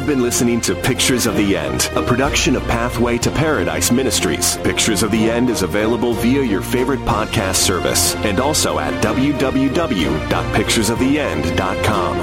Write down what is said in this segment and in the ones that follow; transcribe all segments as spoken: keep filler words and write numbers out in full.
been listening to Pictures of the End, a production of Pathway to Paradise Ministries. Pictures of the End is available via your favorite podcast service and also at w w w dot pictures of the end dot com.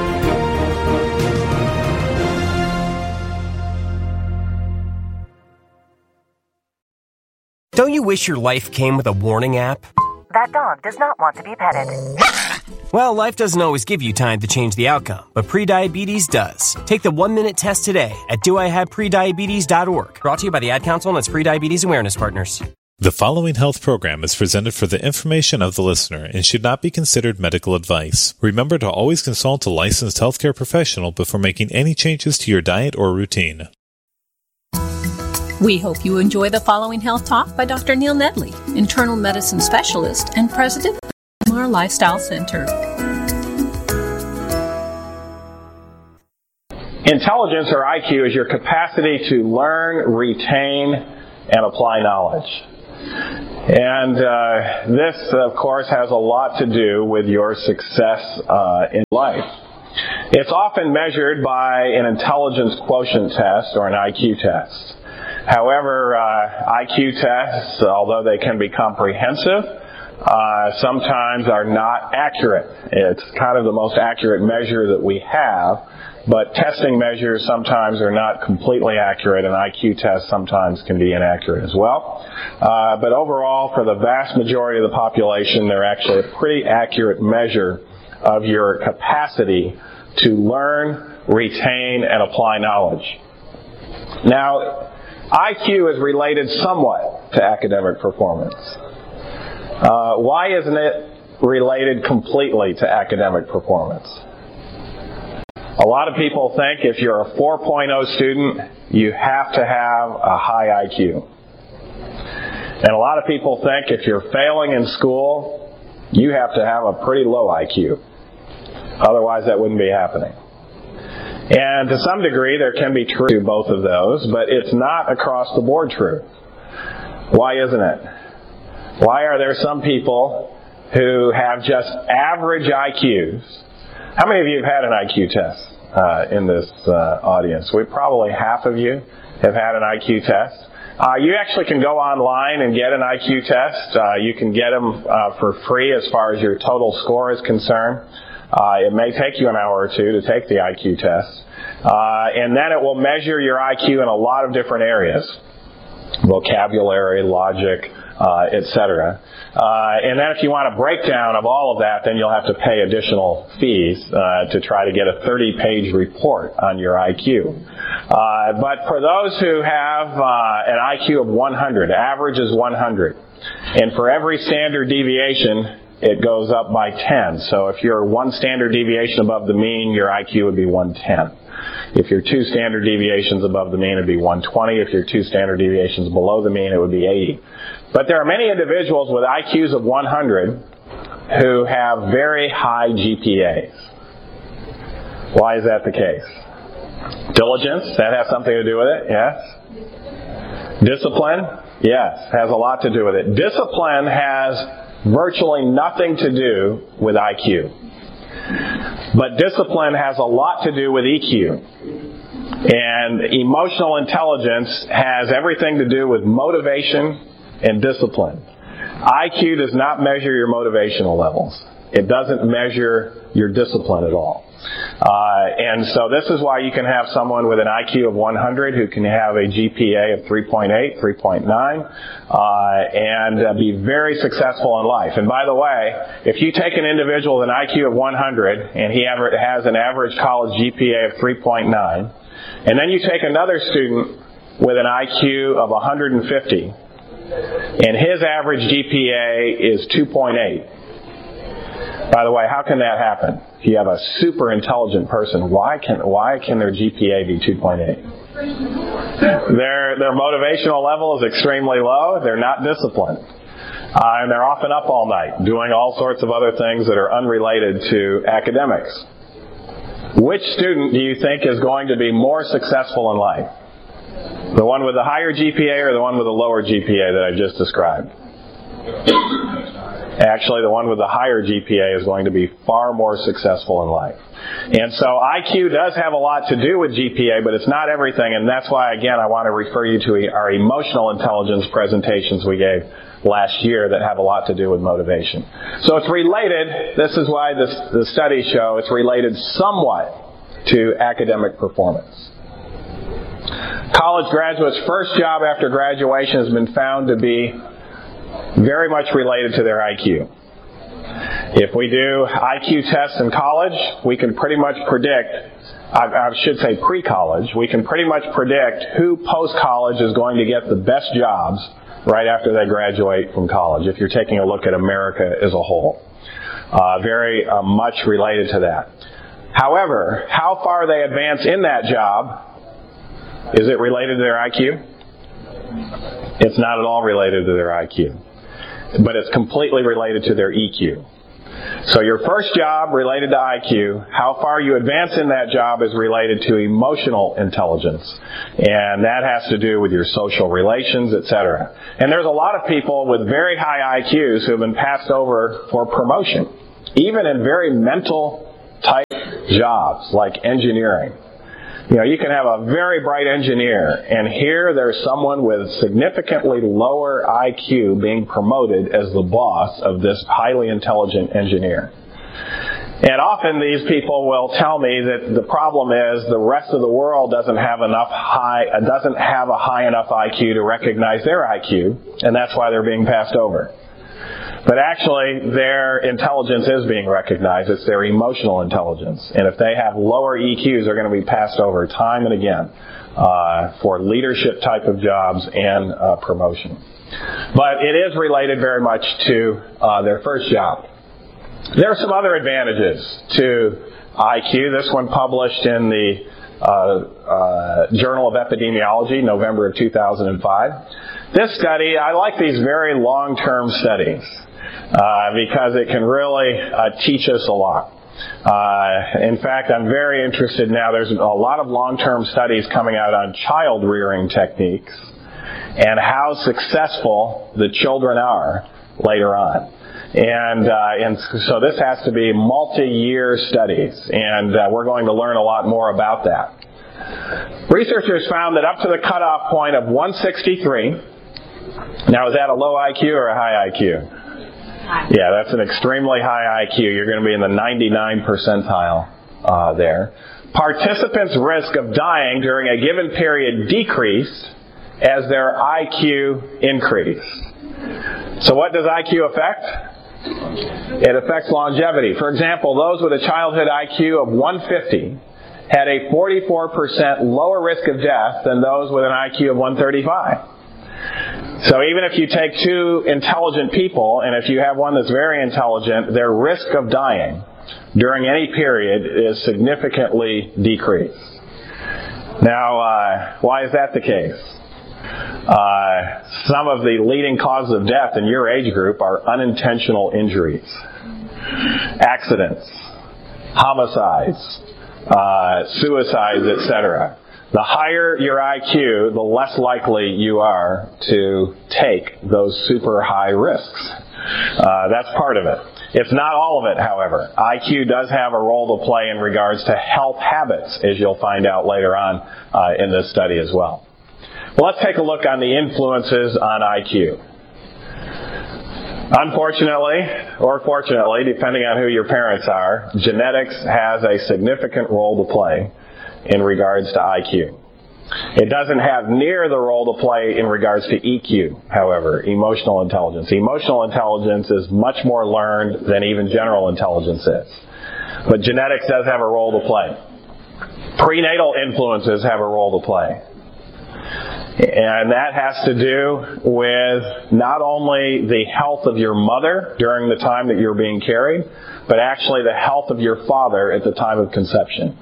Don't you wish your life came with a warning app? That dog does not want to be petted. Well, life doesn't always give you time to change the outcome, but prediabetes does. Take the one-minute test today at do I have prediabetes dot org. Brought to you by the Ad Council and its Prediabetes Awareness Partners. The following health program is presented for the information of the listener and should not be considered medical advice. Remember to always consult a licensed healthcare professional before making any changes to your diet or routine. We hope you enjoy the following health talk by Doctor Neil Nedley, internal medicine specialist and president of the Lamar Lifestyle Center. Intelligence, or I Q, is your capacity to learn, retain, and apply knowledge. And uh, this, of course, has a lot to do with your success uh, in life. It's often measured by an intelligence quotient test or an I Q test. However, uh, I Q tests, although they can be comprehensive, uh, sometimes are not accurate. It's kind of the most accurate measure that we have, but testing measures sometimes are not completely accurate, and I Q tests sometimes can be inaccurate as well. Uh, but overall, for the vast majority of the population, they're actually a pretty accurate measure of your capacity to learn, retain, and apply knowledge. Now, I Q is related somewhat to academic performance. Uh, why isn't it related completely to academic performance? A lot of people think if you're a four point oh student, you have to have a high I Q. And a lot of people think if you're failing in school, you have to have a pretty low I Q. Otherwise, that wouldn't be happening. And to some degree, there can be truth to both of those, but it's not across the board true. Why isn't it? Why are there some people who have just average I Qs? How many of you have had an I Q test uh, in this uh, audience? We probably half of you have had an I Q test. Uh, you actually can go online and get an I Q test. Uh, you can get them uh, for free as far as your total score is concerned. Uh, it may take you an hour or two to take the I Q test. Uh, and then it will measure your I Q in a lot of different areas. Vocabulary, logic, uh, et cetera. Uh, and then if you want a breakdown of all of that, then you'll have to pay additional fees uh, to try to get a thirty-page report on your I Q. Uh, but for those who have uh, an I Q of one hundred, average is one hundred. And for every standard deviation, it goes up by ten. So if you're one standard deviation above the mean, your I Q would be one ten. If you're two standard deviations above the mean, it would be one twenty. If you're two standard deviations below the mean, it would be eighty. But there are many individuals with I Qs of one hundred who have very high G P As. Why is that the case? Diligence, that has something to do with it, yes? Discipline, yes, has a lot to do with it. Discipline has virtually nothing to do with I Q. But discipline has a lot to do with E Q. And emotional intelligence has everything to do with motivation and discipline. I Q does not measure your motivational levels. It doesn't measure your discipline at all. Uh, and so this is why you can have someone with an I Q of one hundred who can have a G P A of three point eight, three point nine, uh, and uh, be very successful in life. And by the way, if you take an individual with an I Q of one hundred and he ever has an average college G P A of three point nine, and then you take another student with an I Q of one hundred fifty, and his average G P A is two point eight. By the way, how can that happen? If you have a super intelligent person, why can why can their G P A be two point eight? Their their motivational level is extremely low. They're not disciplined. Uh, and they're often up all night doing all sorts of other things that are unrelated to academics. Which student do you think is going to be more successful in life? The one with the higher G P A or the one with the lower G P A that I just described? Actually, the one with the higher G P A is going to be far more successful in life. And so I Q does have a lot to do with G P A, but it's not everything, and that's why, again, I want to refer you to our emotional intelligence presentations we gave last year that have a lot to do with motivation. So it's related. This is why this, the studies show it's related somewhat to academic performance. College graduates' first job after graduation has been found to be very much related to their I Q. If we do I Q tests in college, we can pretty much predict, I, I should say pre-college, we can pretty much predict who post-college is going to get the best jobs right after they graduate from college, if you're taking a look at America as a whole. Uh, very uh, much related to that. However, how far they advance in that job, is it related to their I Q? It's not at all related to their I Q. But it's completely related to their E Q. So your first job related to I Q, how far you advance in that job is related to emotional intelligence. And that has to do with your social relations, et cetera. And there's a lot of people with very high I Qs who have been passed over for promotion, even in very mental type jobs like engineering. You know, you can have a very bright engineer, and here there's someone with significantly lower I Q being promoted as the boss of this highly intelligent engineer. And often these people will tell me that the problem is the rest of the world doesn't have enough high, doesn't have a high enough I Q to recognize their I Q, and that's why they're being passed over. But actually, their intelligence is being recognized. It's their emotional intelligence. And if they have lower E Qs, they're going to be passed over time and again uh, for leadership type of jobs and uh, promotion. But it is related very much to uh, their first job. There are some other advantages to I Q. This one published in the uh, uh, Journal of Epidemiology, November of two thousand five. This study, I like these very long-term studies. Uh, because it can really uh, teach us a lot. Uh, in fact, I'm very interested now. There's a lot of long-term studies coming out on child rearing techniques and how successful the children are later on. And, uh, and so this has to be multi-year studies, and uh, we're going to learn a lot more about that. Researchers found that up to the cutoff point of one sixty-three, now is that a low I Q or a high I Q? Yeah, that's an extremely high I Q. You're going to be in the ninety-nine percentile uh, there. Participants' risk of dying during a given period decreased as their I Q increased. So what does I Q affect? It affects longevity. For example, those with a childhood I Q of one fifty had a forty-four percent lower risk of death than those with an I Q of one thirty-five. So even if you take two intelligent people, and if you have one that's very intelligent, their risk of dying during any period is significantly decreased. Now, uh, why is that the case? Uh, some of the leading causes of death in your age group are unintentional injuries, accidents, homicides, uh, suicides, et cetera. The higher your I Q, the less likely you are to take those super high risks. Uh, that's part of it. It's not all of it, however. I Q does have a role to play in regards to health habits, as you'll find out later on uh, in this study as well. Well, let's take a look on the influences on I Q. Unfortunately, or fortunately, depending on who your parents are, genetics has a significant role to play in regards to I Q. It doesn't have near the role to play in regards to E Q, however, emotional intelligence. Emotional intelligence is much more learned than even general intelligence is. But genetics does have a role to play. Prenatal influences have a role to play. And that has to do with not only the health of your mother during the time that you're being carried, but actually the health of your father at the time of conception.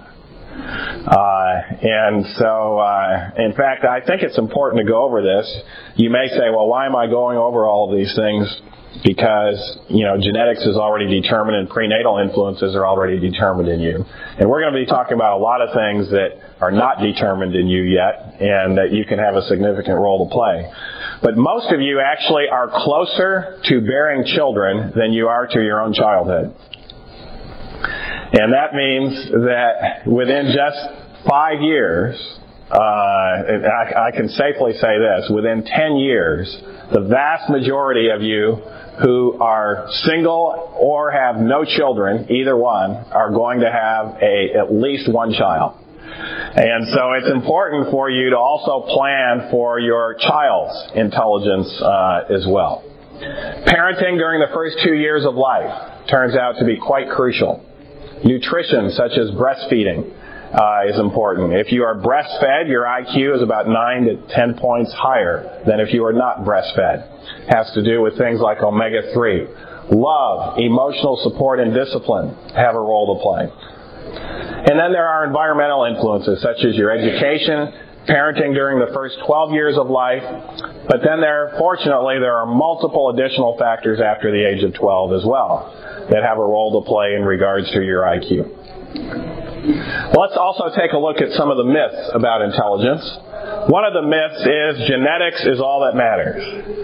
Uh, and so, uh, in fact, I think it's important to go over this. You may say, well, why am I going over all of these things because, you know, genetics is already determined and prenatal influences are already determined in you. And we're going to be talking about a lot of things that are not determined in you yet and that you can have a significant role to play. But most of you actually are closer to bearing children than you are to your own childhood. And that means that within just five years, uh, I, I can safely say this, within ten years, the vast majority of you who are single or have no children, either one, are going to have a, at least one child. And so it's important for you to also plan for your child's intelligence uh, as well. Parenting during the first two years of life turns out to be quite crucial. Nutrition, such as breastfeeding, uh, is important. If you are breastfed, your I Q is about nine to ten points higher than if you are not breastfed. It has to do with things like omega three. Love, emotional support, and discipline have a role to play. And then there are environmental influences, such as your education, parenting during the first twelve years of life. But then there, fortunately, there are multiple additional factors after the age of twelve as well that have a role to play in regards to your I Q. Let's also take a look at some of the myths about intelligence. One of the myths is genetics is all that matters.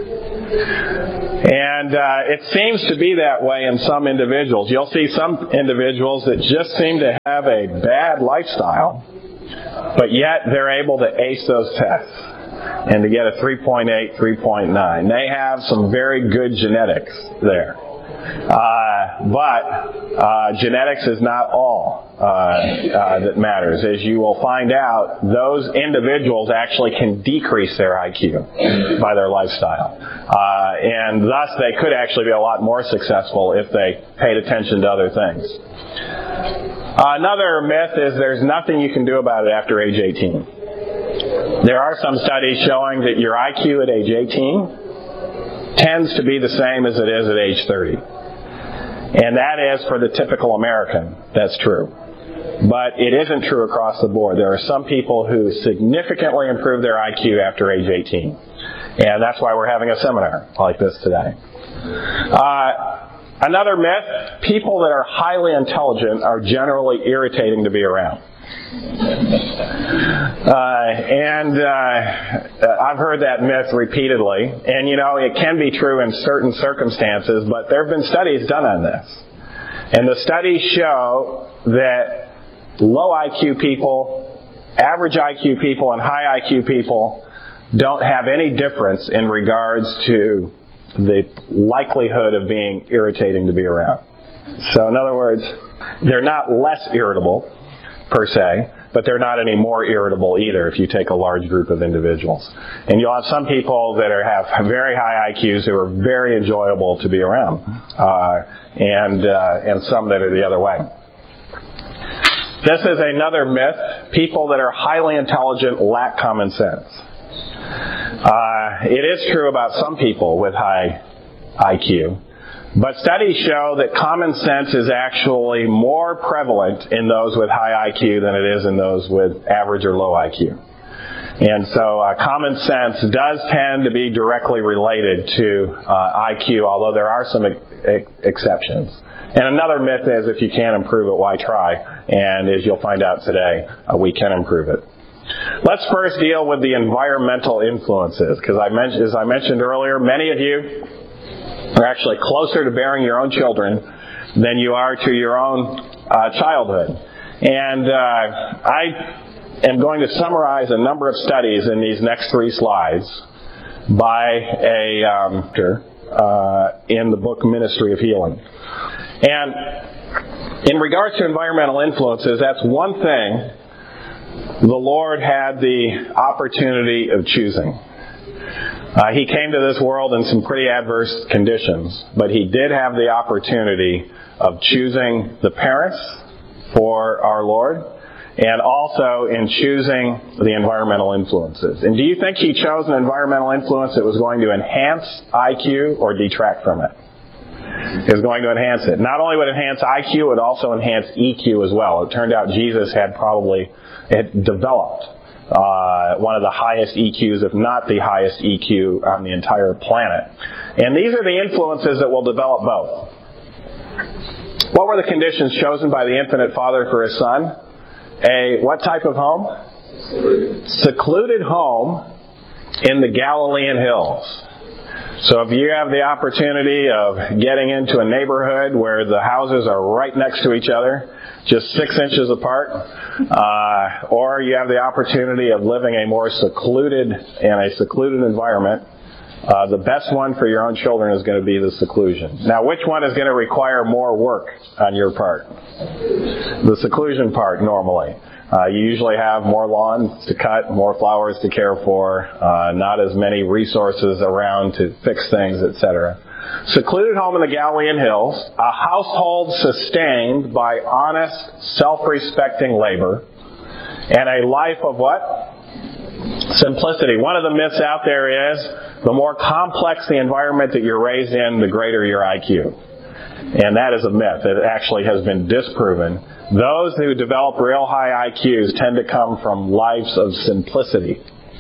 And uh, it seems to be that way in some individuals. You'll see some individuals that just seem to have a bad lifestyle, but yet they're able to ace those tests and to get a three point eight, three point nine. They have some very good genetics there. Uh, but uh, genetics is not all uh, uh, that matters. As you will find out, those individuals actually can decrease their I Q by their lifestyle. Uh, and thus they could actually be a lot more successful if they paid attention to other things. Uh, another myth is there's nothing you can do about it after age eighteen. There are some studies showing that your I Q at age eighteen tends to be the same as it is at age thirty. And that is for the typical American. That's true. But it isn't true across the board. There are some people who significantly improve their I Q after age eighteen. And that's why we're having a seminar like this today. Uh, another myth, people that are highly intelligent are generally irritating to be around. Uh, and uh, I've heard that myth repeatedly. And, you know, it can be true in certain circumstances, but there have been studies done on this. And the studies show that low I Q people, average I Q people, and high I Q people don't have any difference in regards to the likelihood of being irritating to be around. So, in other words, they're not less irritable, per se, but they're not any more irritable either if you take a large group of individuals. And you'll have some people that are, have very high I Qs who are very enjoyable to be around, uh, and uh, and some that are the other way. This is another myth. People that are highly intelligent lack common sense. Uh, it is true about some people with high I Q. But studies show that common sense is actually more prevalent in those with high I Q than it is in those with average or low I Q. And so uh, common sense does tend to be directly related to uh, I Q, although there are some ex- exceptions. And another myth is if you can't improve it, why try? And as you'll find out today, uh, we can improve it. Let's first deal with the environmental influences, because I mentioned, as I mentioned earlier, many of you are actually closer to bearing your own children than you are to your own uh, childhood. And uh, I am going to summarize a number of studies in these next three slides by a um, uh, in the book Ministry of Healing. And in regards to environmental influences, that's one thing the Lord had the opportunity of choosing. Uh, he came to this world in some pretty adverse conditions, but he did have the opportunity of choosing the parents for our Lord, and also in choosing the environmental influences. And do you think he chose an environmental influence that was going to enhance I Q or detract from it? is going to enhance it. Not only would it enhance I Q, it would also enhance E Q as well. It turned out Jesus had probably had developed uh, one of the highest E Qs, if not the highest E Q on the entire planet. And these are the influences that will develop both. What were the conditions chosen by the infinite Father for His Son? A what type of home? Secluded, Secluded home in the Galilean hills. So if you have the opportunity of getting into a neighborhood where the houses are right next to each other, just six inches apart, uh, or you have the opportunity of living a more secluded, in a secluded environment, uh, the best one for your own children is going to be the seclusion. Now, which one is going to require more work on your part? The seclusion part, normally. Uh, you usually have more lawns to cut, more flowers to care for, uh, not as many resources around to fix things, et cetera. Secluded home in the Galilean hills, a household sustained by honest, self-respecting labor, and a life of what? Simplicity. One of the myths out there is the more complex the environment that you're raised in, the greater your I Q. And that is a myth. It actually has been disproven. Those who develop real high I Qs tend to come from lives of simplicity.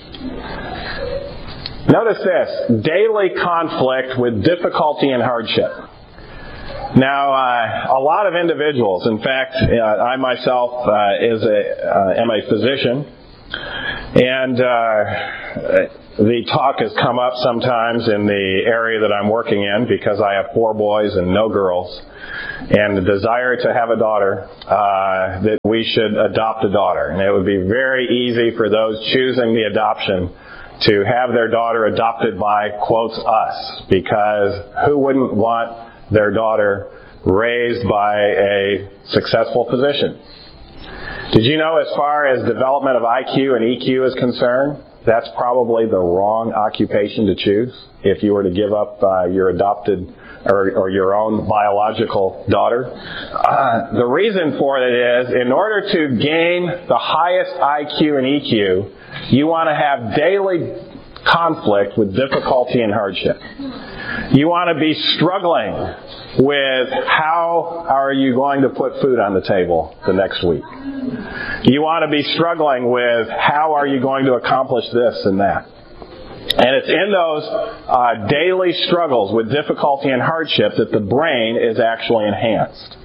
Notice this, daily conflict with difficulty and hardship. Now, uh, a lot of individuals, in fact, uh, I myself uh, is a, uh, am a physician, and uh, the talk has come up sometimes in the area that I'm working in because I have four boys and no girls, and the desire to have a daughter, uh, that we should adopt a daughter. And it would be very easy for those choosing the adoption to have their daughter adopted by, quotes, us, because who wouldn't want their daughter raised by a successful physician? Did you know, as far as development of I Q and E Q is concerned, that's probably the wrong occupation to choose if you were to give up uh, your adopted or, or your own biological daughter? Uh, the reason for it is, in order to gain the highest I Q and E Q, you want to have daily conflict with difficulty and hardship. You want to be struggling with how are you going to put food on the table the next week. You want to be struggling with how are you going to accomplish this and that. And it's in those uh, daily struggles with difficulty and hardship that the brain is actually enhanced.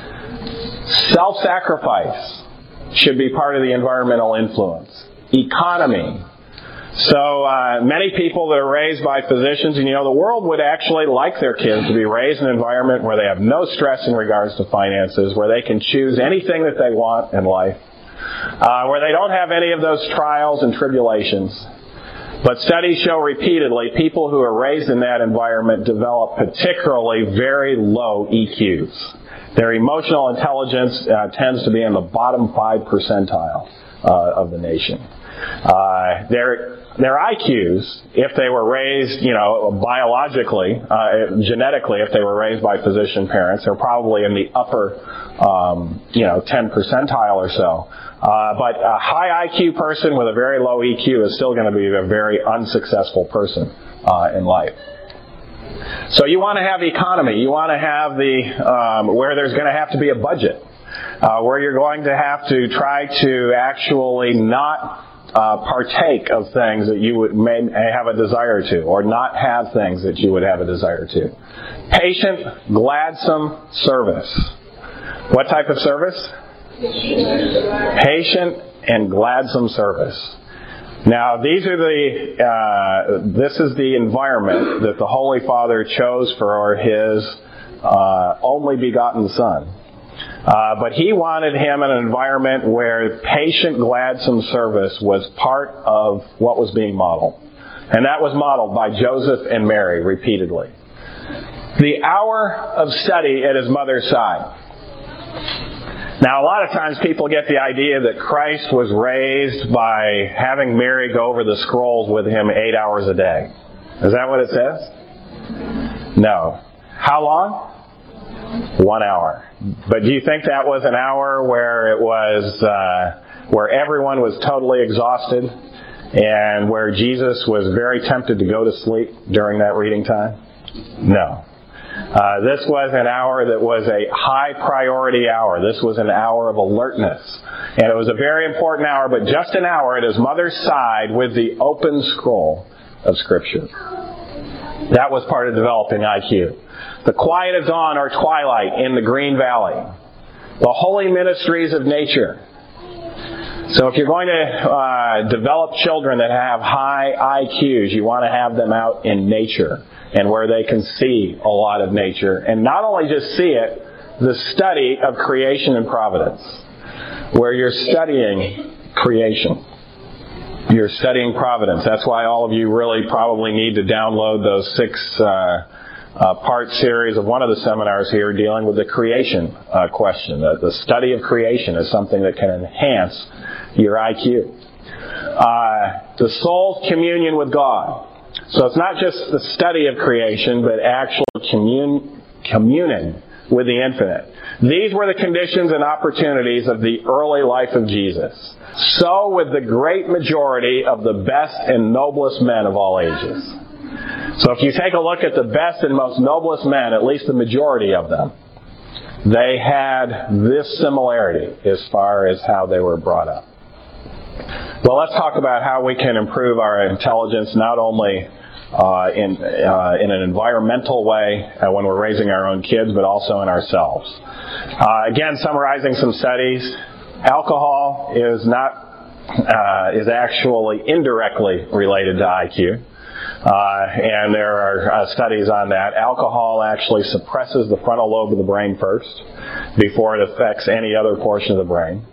Self-sacrifice should be part of the environmental influence. Economy. So uh, many people that are raised by physicians, and you know, the world would actually like their kids to be raised in an environment where they have no stress in regards to finances, where they can choose anything that they want in life, uh, where they don't have any of those trials and tribulations. But studies show repeatedly people who are raised in that environment develop particularly very low E Qs. Their emotional intelligence uh, tends to be in the bottom five percentile uh, of the nation. Uh, their their I Qs, if they were raised, you know, biologically, uh, genetically, if they were raised by physician parents, are probably in the upper, um, you know, ten percentile or so. Uh, but a high I Q person with a very low E Q is still going to be a very unsuccessful person uh, in life. So you want to have economy. You want to have the um, where there's going to have to be a budget, uh, where you're going to have to try to actually not uh, partake of things that you would may have a desire to, or not have things that you would have a desire to. Patient, gladsome service. What type of service? Patient and gladsome service. Now, these are the. Uh, this is the environment that the Holy Father chose for His uh, only begotten Son. Uh, but He wanted Him in an environment where patient, gladsome service was part of what was being modeled, and that was modeled by Joseph and Mary repeatedly. The hour of study at His mother's side. Now, a lot of times people get the idea that Christ was raised by having Mary go over the scrolls with Him eight hours a day. Is that what it says? No. How long? One hour. But do you think that was an hour where it was, uh, where everyone was totally exhausted and where Jesus was very tempted to go to sleep during that reading time? No. Uh, this was an hour that was a high priority hour. This was an hour of alertness. And it was a very important hour, but just an hour at his mother's side with the open scroll of Scripture. That was part of developing I Q. The quiet of dawn or twilight in the Green Valley. The holy ministries of nature. So if you're going to uh, develop children that have high I Qs, you want to have them out in nature and where they can see a lot of nature. And not only just see it, the study of creation and providence, where you're studying creation. You're studying providence. That's why all of you really probably need to download those six uh, uh, part series of one of the seminars here dealing with the creation uh, question. The, the study of creation is something that can enhance your I Q. Uh, the soul's communion with God. So it's not just the study of creation, but actually commun- communing with the infinite. These were the conditions and opportunities of the early life of Jesus. So with the great majority of the best and noblest men of all ages. So if you take a look at the best and most noblest men, at least the majority of them, they had this similarity as far as how they were brought up. Well, let's talk about how we can improve our intelligence, not only uh, in uh, in an environmental way uh, when we're raising our own kids, but also in ourselves. Uh, again, summarizing some studies, alcohol is not uh, is actually indirectly related to I Q. Uh, and there are uh, studies on that. Alcohol actually suppresses the frontal lobe of the brain first before it affects any other portion of the brain.